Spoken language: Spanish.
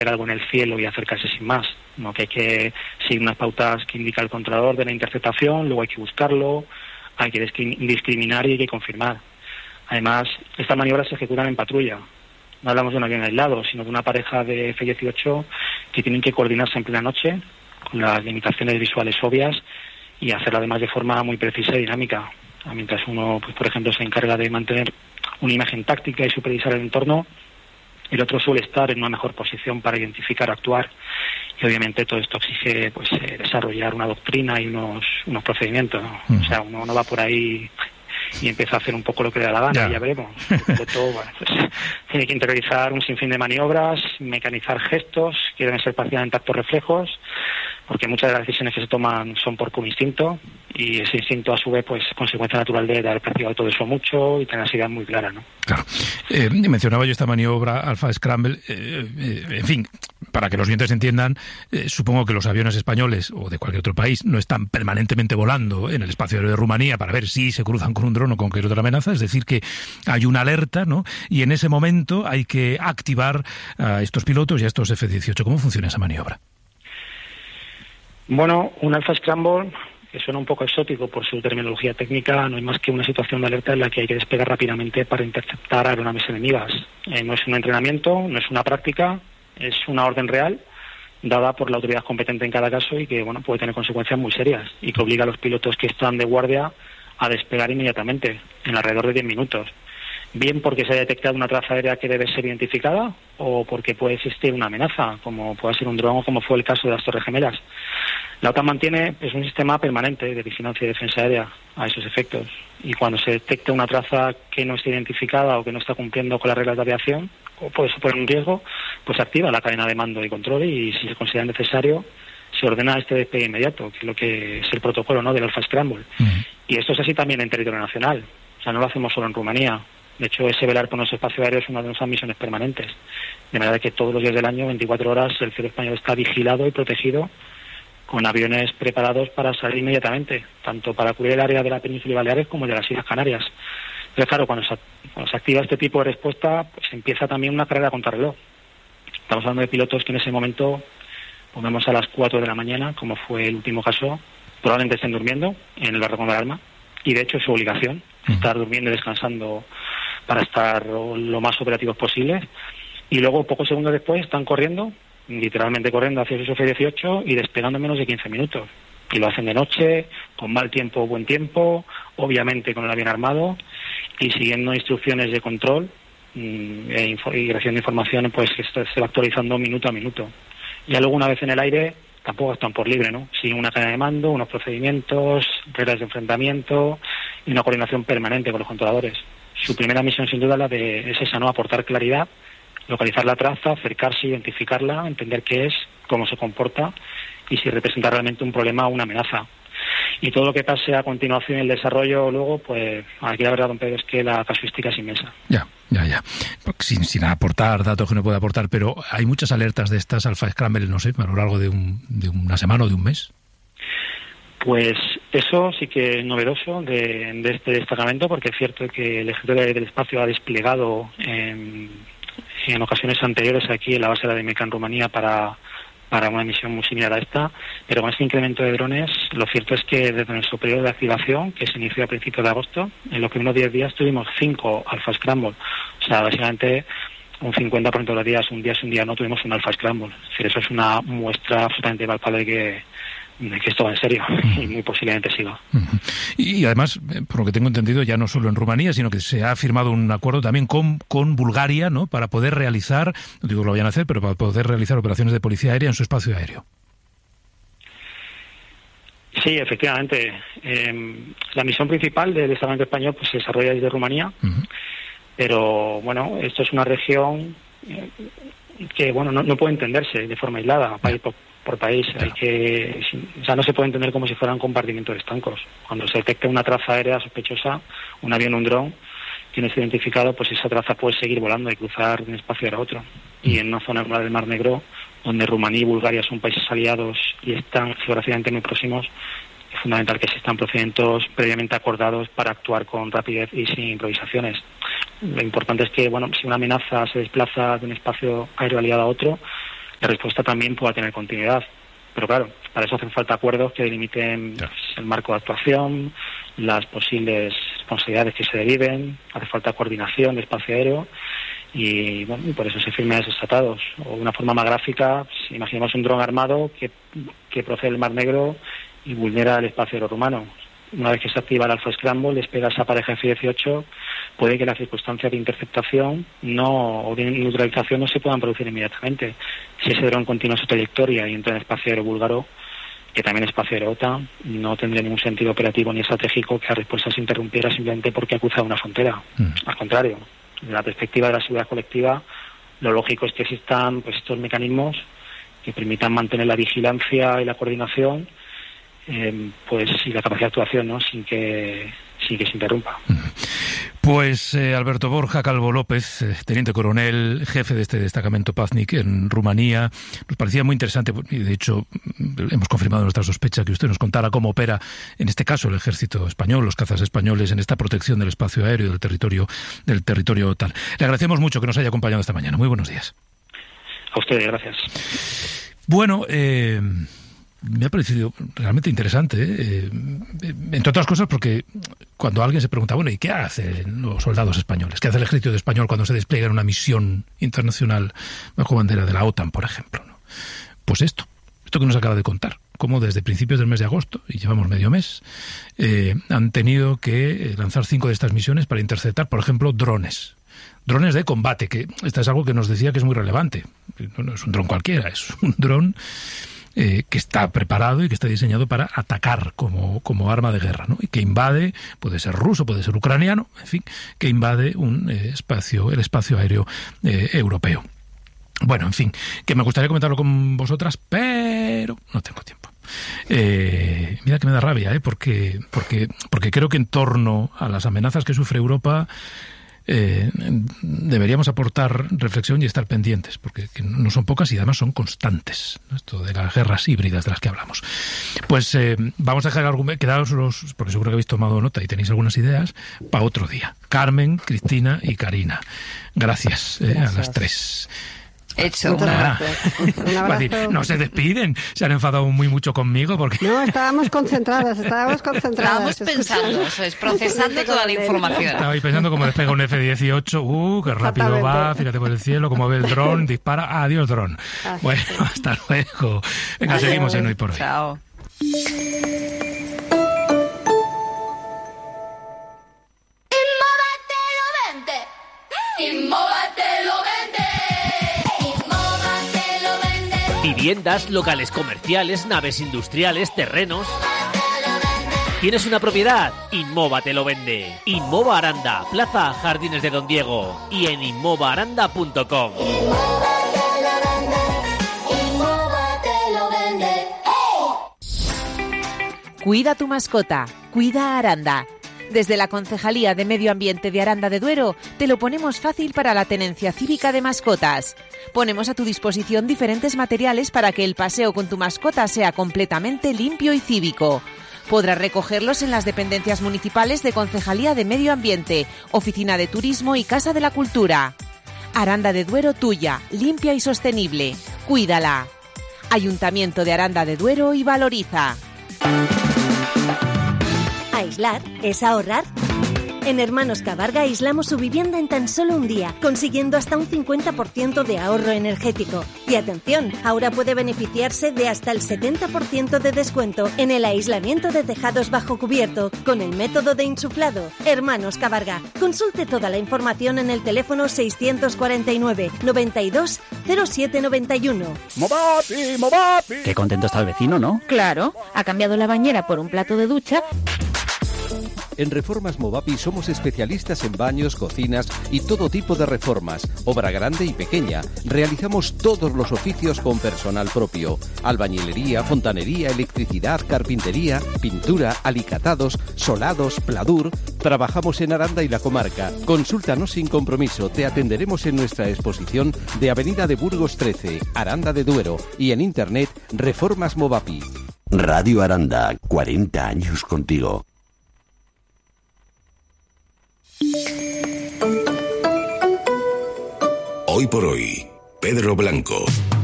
algo en el cielo y acercarse sin más, no, que hay que seguir unas pautas que indica el controlador de la interceptación, luego hay que buscarlo, hay que discriminar y hay que confirmar. Además, estas maniobras se ejecutan en patrulla. No hablamos de un avión aislado, sino de una pareja de F-18 que tienen que coordinarse en plena noche, con las limitaciones visuales obvias, y hacerlo además de forma muy precisa y dinámica. Mientras uno, pues por ejemplo, se encarga de mantener una imagen táctica y supervisar el entorno, el otro suele estar en una mejor posición para identificar, actuar, y obviamente todo esto exige pues desarrollar una doctrina y unos procedimientos, ¿no? O sea, uno no va por ahí y empieza a hacer un poco lo que le da la gana, ya veremos. Todo, bueno, pues, tiene que interiorizar un sinfín de maniobras, mecanizar gestos que deben ser parcialmente actos reflejos, porque muchas de las decisiones que se toman son por puro instinto, y ese instinto a su vez pues consecuencia natural de haber practicado todo eso mucho y tener las ideas muy claras, ¿no? Claro. Mencionaba yo esta maniobra Alpha Scramble, en fin, para que los oyentes entiendan, supongo que los aviones españoles o de cualquier otro país no están permanentemente volando en el espacio aéreo de Rumanía para ver si se cruzan con un dron o con cualquier otra amenaza, es decir, que hay una alerta, ¿no? Y en ese momento hay que activar a estos pilotos y a estos F-18. ¿Cómo funciona esa maniobra? Bueno, un Alpha Scramble, que suena un poco exótico por su terminología técnica, no es más que una situación de alerta en la que hay que despegar rápidamente para interceptar aeronaves enemigas. No es un entrenamiento, no es una práctica, es una orden real dada por la autoridad competente en cada caso y que bueno puede tener consecuencias muy serias y que obliga a los pilotos que están de guardia a despegar inmediatamente, en alrededor de 10 minutos. Bien porque se ha detectado una traza aérea que debe ser identificada o porque puede existir una amenaza, como puede ser un dron o como fue el caso de las Torres Gemelas. La OTAN mantiene un sistema permanente de vigilancia y defensa aérea a esos efectos. Y cuando se detecta una traza que no está identificada o que no está cumpliendo con las reglas de aviación, o puede suponer un riesgo, pues se activa la cadena de mando y control y si se considera necesario, se ordena este despegue inmediato, que es lo que es el protocolo, ¿no?, del Alpha Scramble. Y esto es así también en territorio nacional. O sea, no lo hacemos solo en Rumanía. De hecho, ese velar por nuestro espacio aéreo es una de nuestras misiones permanentes. De manera que todos los días del año, 24 horas, el cielo español está vigilado y protegido con aviones preparados para salir inmediatamente, tanto para cubrir el área de la península y Baleares como de las Islas Canarias. Pero claro, cuando se activa este tipo de respuesta, pues empieza también una carrera contra reloj. Estamos hablando de pilotos que en ese momento, pongamos a las 4 de la mañana, como fue el último caso, probablemente estén durmiendo en el barracón de alarma, y de hecho es su obligación estar durmiendo y descansando para estar lo más operativos posible, y luego pocos segundos después están corriendo, literalmente corriendo hacia esos F-18 y despegando en menos de 15 minutos. Y lo hacen de noche, con mal tiempo o buen tiempo, obviamente con el avión armado y siguiendo instrucciones de control y recibiendo información, pues que se va actualizando minuto a minuto. Ya luego una vez en el aire tampoco están por libre, ¿no? Siguen una cadena de mando, unos procedimientos, reglas de enfrentamiento y una coordinación permanente con los controladores. Su primera misión sin duda es esa, ¿no? Aportar claridad, localizar la traza, acercarse, identificarla, entender qué es, cómo se comporta y si representa realmente un problema o una amenaza. Y todo lo que pase a continuación en el desarrollo luego, pues aquí la verdad, don Pedro, es que la casuística es inmensa. Ya. Sin aportar datos que no puede aportar, pero hay muchas alertas de estas Alpha Scramble, no sé, a lo largo de una semana o de un mes. Pues eso sí que es novedoso de este destacamento, porque es cierto que el Ejército del Espacio ha desplegado en ocasiones anteriores aquí en la base de la DMK en Rumanía para una misión muy similar a esta, pero con este incremento de drones, lo cierto es que desde nuestro periodo de activación, que se inició a principios de agosto, en los primeros 10 días tuvimos 5 Alpha Scramble. O sea, básicamente un 50% de los días, un día sí, un día no, tuvimos un Alpha Scramble. Es decir, eso es una muestra absolutamente palpable de que esto va en serio y muy posiblemente siga. Y además, por lo que tengo entendido, ya no solo en Rumanía, sino que se ha firmado un acuerdo también con Bulgaria, ¿no?, para poder realizar, no digo que lo vayan a hacer, pero para poder realizar operaciones de policía aérea en su espacio aéreo. Sí, efectivamente. La misión principal del destacamento español pues se desarrolla desde Rumanía, pero bueno, esto es una región que bueno no puede entenderse de forma aislada, país por país. Claro. No se puede entender como si fuera un compartimento de estancos. Cuando se detecta una traza aérea sospechosa, un avión o un dron que no es identificado, pues esa traza puede seguir volando y cruzar de un espacio a otro. Y en una zona como la del Mar Negro, donde Rumanía y Bulgaria son países aliados y están geográficamente muy próximos, es fundamental que existan procedimientos previamente acordados para actuar con rapidez y sin improvisaciones. Lo importante es que, bueno, si una amenaza se desplaza de un espacio aéreo aliado a otro, la respuesta también pueda tener continuidad. Pero claro, para eso hacen falta acuerdos que delimiten el marco de actuación, las posibles responsabilidades que se deriven, hace falta coordinación de espacio aéreo y bueno, y por eso se firman esos tratados. O de una forma más gráfica, si imaginemos un dron armado que procede del Mar Negro y vulnera el espacio aéreo rumano. Una vez que se activa el Alpha Scramble, despega esa pareja F-18, puede que las circunstancias de interceptación o de neutralización no se puedan producir inmediatamente. Si ese dron continúa su trayectoria y entra en el espacio aéreo búlgaro, que también es espacio aéreo OTAN, no tendría ningún sentido operativo ni estratégico que la respuesta se interrumpiera simplemente porque ha cruzado una frontera. Al contrario, desde la perspectiva de la seguridad colectiva, lo lógico es que existan pues estos mecanismos que permitan mantener la vigilancia y la coordinación y la capacidad de actuación, ¿no? sin que se interrumpa. Pues Alberto Borja Calvo López, teniente coronel, jefe de este destacamento Paznik en Rumanía, nos parecía muy interesante y de hecho hemos confirmado nuestra sospecha que usted nos contara cómo opera en este caso el ejército español, los cazas españoles en esta protección del espacio aéreo del territorio OTAN. Le agradecemos mucho que nos haya acompañado esta mañana. Muy buenos días. A ustedes, gracias. Bueno, me ha parecido realmente interesante, entre otras cosas porque cuando alguien se pregunta, bueno, ¿y qué hacen los soldados españoles? ¿Qué hace el ejército español cuando se despliega en una misión internacional bajo bandera de la OTAN, por ejemplo, ¿no? Pues esto que nos acaba de contar, cómo desde principios del mes de agosto, y llevamos medio mes, han tenido que lanzar 5 de estas misiones para interceptar, por ejemplo, drones de combate, que esta es algo que nos decía que es muy relevante. No es un dron cualquiera, es un dron que está preparado y que está diseñado para atacar como arma de guerra, ¿no? Y que invade, puede ser ruso, puede ser ucraniano, en fin, que invade el espacio aéreo europeo. Bueno, en fin, que me gustaría comentarlo con vosotras, pero no tengo tiempo. Mira que me da rabia, porque creo que en torno a las amenazas que sufre Europa deberíamos aportar reflexión y estar pendientes, porque no son pocas y además son constantes, ¿no? Esto de las guerras híbridas de las que hablamos. Pues vamos a dejar el argumento, quedaos porque seguro que habéis tomado nota y tenéis algunas ideas para otro día. Carmen, Cristina y Karina, gracias. A las 3. Hecho. Un abrazo. No se despiden, se han enfadado muy mucho conmigo porque... No, estábamos concentradas. Estábamos pensando, eso es, procesando toda la información. Estabais pensando cómo despega un F-18, qué rápido va, fíjate por el cielo, cómo ve el dron, dispara, adiós dron. Bueno, hasta luego. Venga, seguimos en Hoy por Hoy. Chao. Viviendas, locales comerciales, naves industriales, terrenos. ¿Tienes una propiedad? Inmova te lo vende. Inmova Aranda, Plaza Jardines de Don Diego y en inmovaaranda.com. Cuida tu mascota, cuida Aranda. Desde la Concejalía de Medio Ambiente de Aranda de Duero te lo ponemos fácil para la tenencia cívica de mascotas. Ponemos a tu disposición diferentes materiales para que el paseo con tu mascota sea completamente limpio y cívico. Podrás recogerlos en las dependencias municipales de Concejalía de Medio Ambiente, Oficina de Turismo y Casa de la Cultura. Aranda de Duero tuya, limpia y sostenible. Cuídala. Ayuntamiento de Aranda de Duero y Valoriza. Aislar es ahorrar. En Hermanos Cabarga aislamos su vivienda en tan solo un día, consiguiendo hasta un 50% de ahorro energético. Y atención, ahora puede beneficiarse de hasta el 70% de descuento en el aislamiento de tejados bajo cubierto con el método de insuflado. Hermanos Cabarga. Consulte toda la información en el teléfono 649 92 0791. ¡Movapi, Movapi! Qué contento está el vecino, ¿no? Claro, ha cambiado la bañera por un plato de ducha. En Reformas Movapi somos especialistas en baños, cocinas y todo tipo de reformas, obra grande y pequeña. Realizamos todos los oficios con personal propio: albañilería, fontanería, electricidad, carpintería, pintura, alicatados, solados, pladur. Trabajamos en Aranda y la comarca. Consúltanos sin compromiso, te atenderemos en nuestra exposición de Avenida de Burgos 13, Aranda de Duero, y en internet Reformas Movapi. Radio Aranda, 40 años contigo. Hoy por Hoy, Pedro Blanco.